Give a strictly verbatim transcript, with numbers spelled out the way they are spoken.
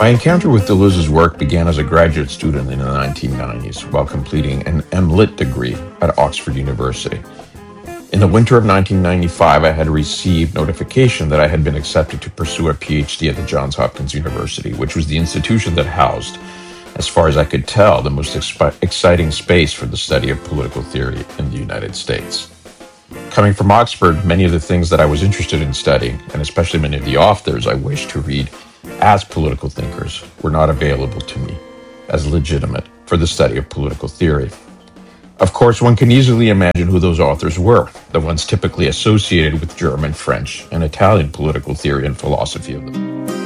My encounter with Deleuze's work began as a graduate student in the nineteen nineties while completing an M Lit degree at Oxford University. In the winter of nineteen ninety-five, I had received notification that I had been accepted to pursue a PhD at the Johns Hopkins University, which was the institution that housed, as far as I could tell, the most expi- exciting space for the study of political theory in the United States. Coming from Oxford, many of the things that I was interested in studying, and especially many of the authors I wished to read as political thinkers, were not available to me as legitimate for the study of political theory. Of course, one can easily imagine who those authors were, the ones typically associated with German, French, and Italian political theory and philosophy of them.